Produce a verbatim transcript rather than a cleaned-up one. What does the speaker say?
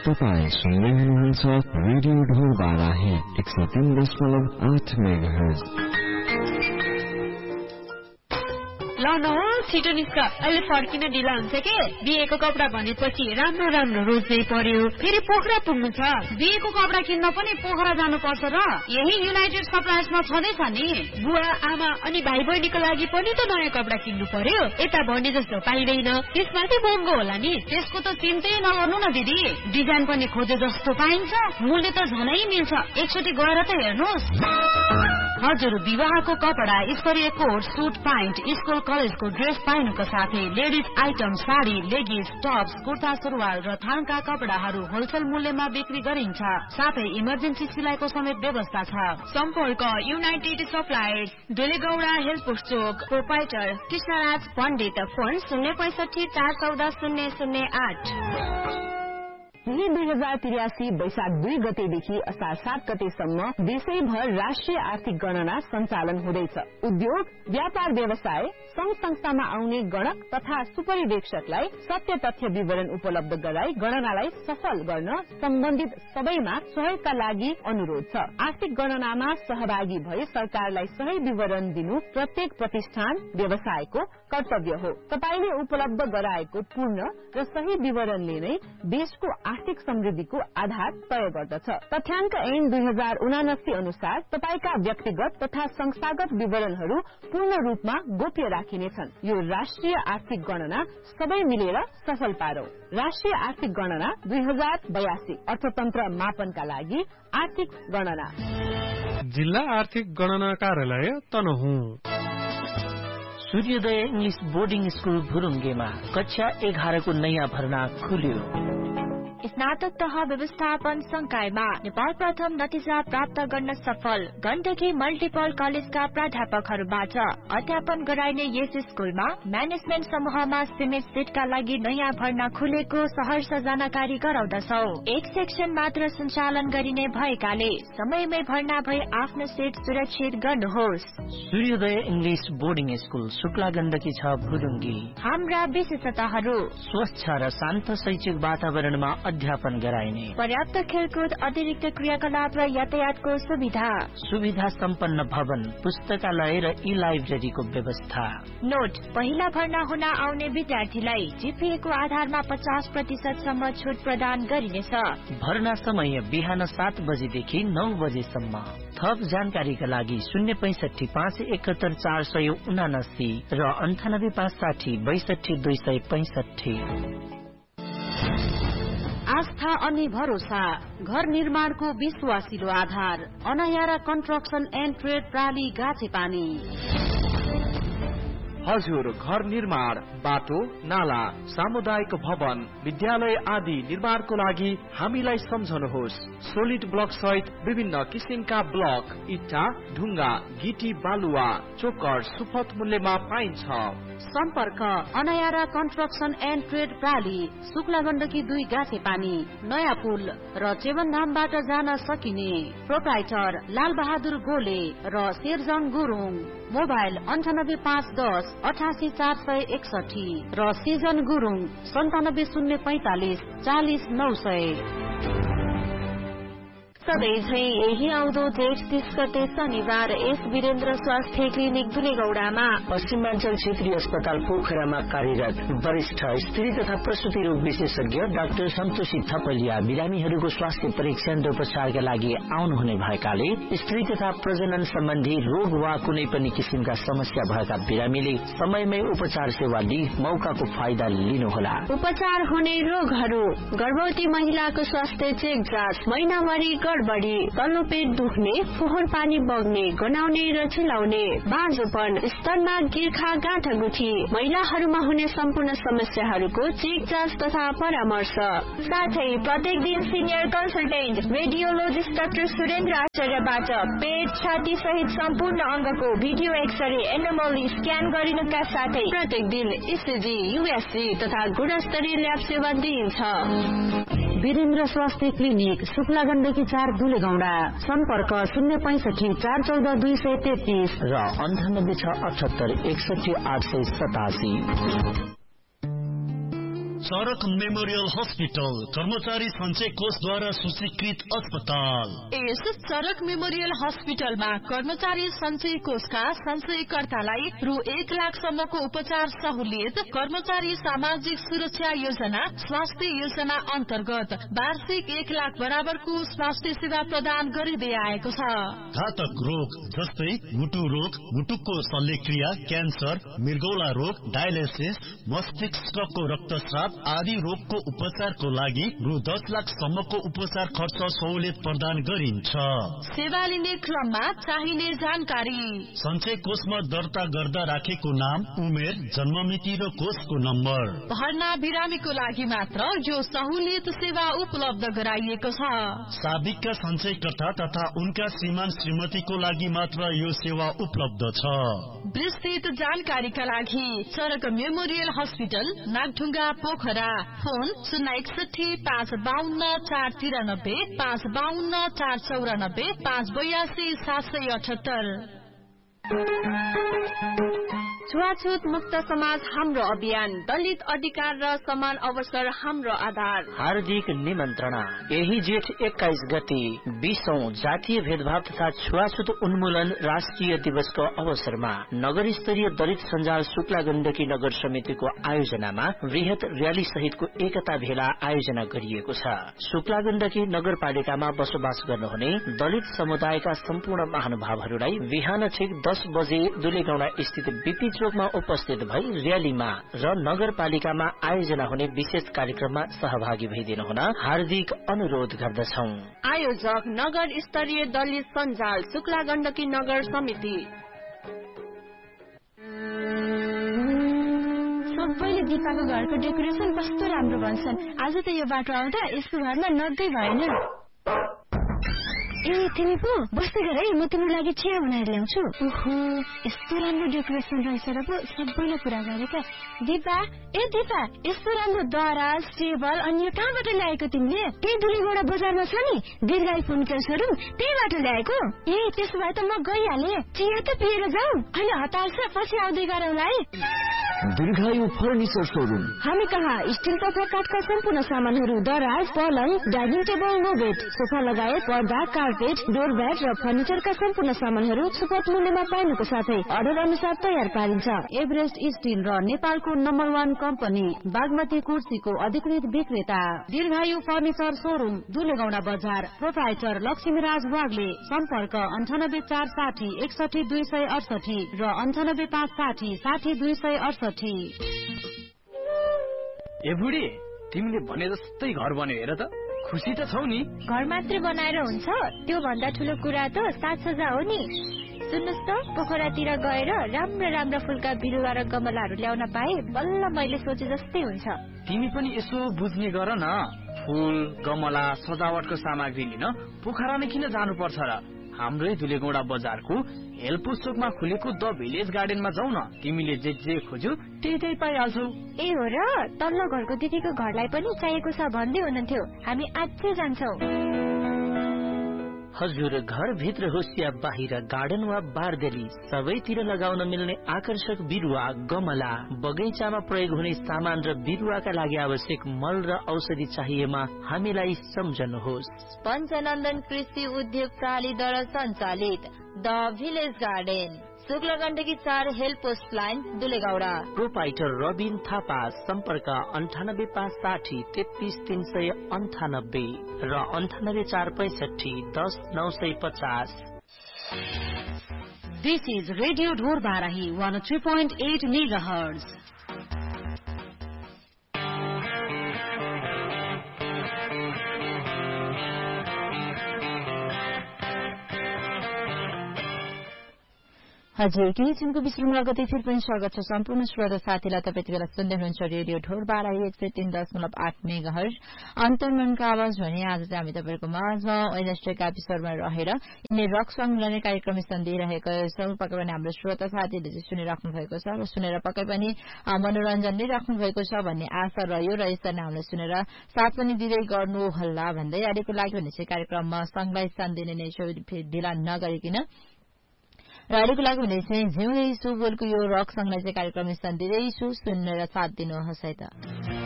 तपाईं सुन्दै हुनुहुन्छ रेडियो ढोल बाराही एक सौ तीन दशमलव आठ मेगाहर्ज। ल न हो छिटो निस्क, अहिले फर्किन ढिला हुन्छ के। बिहेको कपडा भनेपछि राम्रो राम्रो रोज्दै पर्यो, फेरि पोखरा पुग्नु छ। बिहेको कपडा किन्न पनि पोखरा जानु पर्छ र यही युनाइटेड सप्लायर्समा छँदैछ नि। बुवा आमा अनि भाइ बहिनीको लागि पनि त नयाँ कपडा किन्नु पर्यो, यता भने जस्तो पाइँदैन, त्यसमाथि महँगो होला नि। त्यसको त चिन्तै नगर्नु न दिदी, डिजाइन पनि खोजे जस्तो पाइन्छ, मूल्य त झनै मिल्छ। एकचोटि गएर त हेर्नुहोस्। हजुर, विवाहको कपडा, स्तरीय कोट, सुट प्यान्ट, स्कुल कलेजको ड्रेस पाइनुको साथै ladies item, sari, लेगिस, Tops, kurta सुरुवाल र थानका कपडाहरू होलसेल मूल्यमा बिक्री गरिन्छ। साथै इमर्जेन्सी सिलाइको समेत व्यवस्था छ। सम्पर्क युनाइटेड सप्लायर्स, डेलेगौडा हेल्पोस्ट चोक, प्रोपाइटर कृष्णराज पण्डित, फोन शून्य पैसठी चार चौध शून्य शून्य आठ। यही दुई हजार त्रियासी वैशाख दुई गतेदेखि असार सात गतेसम्म देशैभर राष्ट्रिय आर्थिक गणना सञ्चालन हुँदैछ। उद्योग, व्यापार, व्यवसाय, संघ संस्थामा आउने गणक तथा सुपरिवेक्षकलाई सत्य तथ्य विवरण उपलब्ध गराई गणनालाई सफल गर्न सम्बन्धित सबैमा सहयोगका लागि अनुरोध छ। आर्थिक गणनामा सहभागी भई सरकारलाई सही विवरण दिनु प्रत्येक प्रतिष्ठान, व्यवसायको कर्तव्य हो। तपाईले उपलब्ध गराएको पूर्ण र सही विवरणले नै देशको आर्थिक समृद्धिको आधार तय गर्दछ। तथ्याङ्क ऐन दुई हजार उनासी अनुसार तपाईका व्यक्तिगत तथा संस्थागत विवरणहरू पूर्ण रूपमा गोप्य राखिनेछन्। यो राष्ट्रिय आर्थिक गणना सबै मिलेर सफल पारौं। राष्ट्रिय आर्थिक गणना दुई हजार बयासी अर्थतन्त्र मापनका लागि आर्थिक गणना। जिल्ला आर्थिक गणना कार्यालय तनहुँ। सूर्योदय इंग्लिश बोर्डिङ स्कूल भुरुङ्गेमा कक्षा एघारको नयाँ भर्ना खुल्यो। स्नातक तह व्यवस्थापन संकायमा नेपाल प्रथम नतिजा प्राप्त गर्न सफल गण्डकी मल्टिपल कलेजका प्राध्यापकहरूबाट अध्यापन गराइने यस स्कूलमा म्यानेजमेन्ट समूहमा सीमित सिटका लागि नयाँ भर्ना खुलेको सहर्ष जानकारी गराउँदछौ। एक सेक्सन मात्र सञ्चालन गरिने भएकाले समयमै भर्ना भई आफ्नो सिट सुरक्षित गर्नुहोस्। सूर्योदय English boarding school Shukla Gandaki छ भुरुङ्गी। हाम्रा विशेषताहरू स्वच्छ र शान्त शैक्षिक वातावरणमा अध्यापन गराइने, पर्याप्त खेलकुद, अतिरिक्त क्रियाकलाप र यातायातको सुविधा, सुविधा सम्पन्न भवन, पुस्तकालय र ई लाइब्रेरीको व्यवस्था। नोट, पहिला भर्ना हुन आउने विद्यार्थीलाई जीपीए को आधारमा पचास प्रतिशत सम्म छुट प्रदान गरिनेछ। भर्ना समय बिहान सात बजेदेखि नौ बजेसम्म। थप जानकारीका लागि शून्य पैसठी पाँच एकहत्तर चार सय उनासी र अन्ठानब्बे पाँच साठी बैसठी दुई सय पैसठी। आस्था अनि भरोसा, घर निर्माणको विश्वासिलो आधार, अनायारा कन्स्ट्रक्सन एन्ड ट्रेड प्राली गाछेपानी। हजुर, घर निर्माण, बाटो, नाला, सामुदायिक भवन, विद्यालय आदि निर्माणको लागि हामीलाई सम्झनुहोस्। सोलिड ब्लक सहित विभिन्न किसिमका ब्लक, इट्टा, ढुङ्गा, गिटी, बालुवा, चोकर सुपथ मूल्यमा पाइन्छ। सम्पर्क अनायारा construction and trade प्राली, Shukla Gandaki दुई गाछे पानी, नयाँ पुल र चेवनधामबाट जान सकिने। प्रोप्राइटर लाल बहादुर गोले र शेरजङ गुरुङ। मोबाइल अन्ठानब्बे पाँच दस अठासी चार सय एकसठी र सिजन गुरुङ सन्तानब्बे शून्य पैंतालिस चालिस नौ सय। सधैँ झै यही आउँदो जेठ तीस गते शनिबार एस वीरेन्द्र स्वास्थ्य क्लिनिक दुलेगौडामा पश्चिमाञ्चल क्षेत्रीय अस्पताल पोखरामा कार्यरत वरिष्ठ स्त्री तथा प्रसुति रोग विशेषज्ञ डाक्टर सन्तोषी थपलिया बिरामीहरूको स्वास्थ्य परीक्षण र उपचारका लागि आउनुहुने भएकाले स्त्री तथा प्रजनन सम्बन्धी रोग वा कुनै पनि किसिमका समस्या भएका बिरामीले समयमै उपचार सेवा लिई मौकाको फाइदा लिनुहोला। उपचार हुने रोगहरू: गर्भवती महिलाको स्वास्थ्य चेक जाँच, महिनावारी गडबडी, तल्लो पेट दुख्ने, फोहोर पानी बग्ने, गनाउने र चिलाउने, बाँझोपन, स्तनमा गिर्खा, गाँठागुठी, महिलाहरूमा हुने सम्पूर्ण समस्याहरूको चेक जाँच तथा परामर्श। साथै प्रत्येक दिन senior consultant radiologist doctor Surendra आचार्यबाट पेट, छाती सहित सम्पूर्ण अङ्गको भिडियो एक्सरे, एनोमली स्क्यान गरिनुका साथै प्रत्येक दिन इसिजी, युएसजी तथा गुणस्तरीय ल्याब सेवा दिइन्छ। वीरेन्द्र स्वास्थ्य क्लिनिक, शुक्ला गण्डकी चार दुलेगौडा। सम्पर्क शून्य पैंसठी चार चौध दुई सय तेत्तीस र अन्ठानब्बे छ अठहत्तर एकसठी आठ सय सतासी। चरक मेमोरियल हस्पिटल कर्मचारी सञ्चय कोषद्वारा सूचीकृत अस्पताल। यस चरक मेमोरियल हस्पिटलमा कर्मचारी सञ्चय कोषका सञ्चयकर्तालाई रु एक लाख सम्मको उपचार सहुलियत, कर्मचारी सामाजिक सुरक्षा योजना, स्वास्थ्य योजना अन्तर्गत वार्षिक एक लाख बराबरको स्वास्थ्य सेवा प्रदान गरिँदै आएको छ। घातक रोग जस्तै मुटु रोग, मुटुको शल्यक्रिया, क्यान्सर, मृगौला रोग, डायलिसिस, मस्तिष्कको रक्तस्राव आदि रोगको उपचारको लागि रु दस लाख सम्मको उपचार खर्च सहुलियत प्रदान गरिन्छ। सेवा लिने क्रममा चाहिने जानकारी: सञ्चय कोषमा दर्ता गर्दा राखेको नाम, उमेर, जन्ममिति र कोषको नम्बर। भर्ना बिरामीको लागि मात्र यो सहुलियत सेवा उपलब्ध गराइएको छ। साबिकका सञ्चयकर्ता तथा उनका श्रीमान श्रीमतीको लागि मात्र यो सेवा उपलब्ध छ। विस्तृत जानकारीका लागि चरक memorial hospital, Nagdhunga, Pokhara. Phone शून्य एकसठी पाँच बाहन्न चार तिरानब्बे, पाँच बाहन्न चार चौरानब्बे, पाँच बयासी सात सय अठहत्तर। छुवाछुत मुक्त समाज हाम्रो अभियान, दलित अधिकार र समान अवसर हाम्रो आधार। हार्दिक निमन्त्रणा। यही जेठ एक्काइस गते बीसौं जातीय भेदभाव तथा छुवाछुत उन्मूलन राष्ट्रिय दिवसको अवसरमा नगर स्तरीय दलित सञ्जाल शुक्ला गण्डकी नगर समितिको आयोजनामा वृहत र्याली सहितको एकता भेला आयोजना गरिएको छ। शुक्ला गण्डकी नगरपालिकामा बसोबास गर्नुहुने दलित समुदायका सम्पूर्ण महानुभावहरूलाई बिहान ठिक दस बजे दुलेगाउँ स्थित बीपी चोकमा उपस्थित भई र्यालीमा र नगरपालिकामा आयोजना हुने विशेष कार्यक्रममा सहभागी भइदिनु हुन हार्दिक अनुरोध गर्दछौ। आयोजक नगर स्तरीय दलित सञ्जाल शुक्ला गण्डकी नगर समिति। सबैले दिपाको घरको डेकोरेसन कस्तो राम्रो भन्छन्। आज त यो बाटो आउँदा यसको घरमा नर्दै भएन। ए तिमी पो बस्दै गर है, म तिम्रो लागि चिया बनाएर ल्याउँछु। ओहो यस्तो राम्रो डेकोरेसन रहेछ र पो सबैले कुरा गरेका। दिपा ए दिपा यस्तो राम्रो दराज टेबल अनि यो कहाँबाट ल्याएको तिमीले? त्यही दुलीगौडा बजारमा छ नि दीर्घायु फर्निचर सोरुम, त्यहीबाट ल्याएको। ए त्यसो भए त म गइहालेँ, चिया त पिएर जाऊ। अहिले हतार छ, पछि आउँदै गरौँला है। दीर्घायु फर्निचर सोरुम हामी कहाँ स्टिल तथा काठका सम्पूर्ण सामानहरू, दराज, पलङ, dining table, no bed, sofa लगायत पर्दा, कार्पेट, डोरब्याट र फर्निचरका सम्पूर्ण सामानहरू सुपथ मूल्यमा पाइनुको साथै अर्डर अनुसार तयार पारिन्छ। एभरेस्ट स्टिल र नेपालको नम्बर वान कम्पनी बागमती कुर्सीको अधिकृत विक्रेता दीर्घायु फर्निचर सोरुम, दुलेगौडा बजार। प्रोप्राइटर लक्ष्मीराज वाग्ले। सम्पर्क अन्ठानब्बे चार साठी एकसठी दुई सय अडसठी र अन्ठानब्बे पाँच साठी साठी दुई सय अडसठी। ए बुढी तिमीले भने जस्तै घर बन्यो हेर त, खुसी त छौ नि? घर मात्रै बनाएर हुन्छ? त्यो भन्दा ठुलो कुरा त साजसज्जा हो नि। सुन्नुस् त, पोखरातिर गएर राम्रो राम्रो फुलका बिरुवा र गमलाहरू ल्याउन पाए बल्ल मैले सोचे जस्तै हुन्छ। तिमी पनि यसो बुझ्ने गर न। फुल गमला सजावटको सामग्री लिन पोखरा नै किन जानु पर्छ र? हाम्रै दुलेगौडा बजारको हेलपुस चोकमा खुलेको द भिलेज गार्डनमा जाऊ न, तिमीले जे जे खोज्यौ त्यही त्यही पाइहाल्छौ। ए हो र? तल्लो घरको दिदीको घरलाई पनि चाहिएको छ भन्दै हुनुहुन्थ्यो, हामी आजै जान्छौ। हजुर घरभित्र होस् या बाहिर गार्डन वा बारगली सबैतिर लगाउन मिल्ने आकर्षक बिरुवा, गमला, बगैँचामा प्रयोग हुने सामान र बिरुवाका लागि आवश्यक मल र औषधि चाहिएमा हामीलाई सम्झनुहोस्। पञ्चनन्दन कृषि उद्योग प्रणालीद्वारा सञ्चालित the village garden, Shukla Gandaki चार help post line, दुलेगौडा। Proprietor Rabin Thapa. सम्पर्क अन्ठानब्बे पाँच साठी तेत्तीस तीन सय अन्ठानब्बे र अन्ठानब्बे चार पैसठी दस नौ सय पचास। दिस इज रेडियो ढोर Barahi one three point at megahertz. हजुर केही छिनको विश्राम लगतै फेरि पनि स्वागत छ सम्पूर्ण श्रोता साथीलाई। तपाईँ यति बेला सुन्दै हुनुहुन्छ रेडियो ढोर बाराही एक सय तीन दशमलव आठ मेगाहर्ट्ज अन्तर्मनको आवाज भने आज चाहिँ हामी तपाईँको माझमा वेडनेसडेका एपिसोडमा रहेर यिनले रक सङ गर्ने कार्यक्रम दिइरहेका छौँ। पक्कै पनि हाम्रो श्रोता साथीहरूले चाहिँ सुनिराख्नु भएको छ र सुनेर पक्कै पनि मनोरञ्जन नै राख्नु भएको छ भन्ने आशा रह्यो र यसरी नै हामीले सुनेर साथ पनि दिँदै गर्नु होला भन्दै अहिलेको लागि भने चाहिँ कार्यक्रममा सङ्घलाई स्थान दिने नै ढिला नगरिकन र अहिलेको लागि भने चाहिँ जिउँदैछु बोलको यो रक सङलाई चाहिँ कार्यक्रम स्थान दिँदैछु, सुनेर साथ दिनुहोस् है त।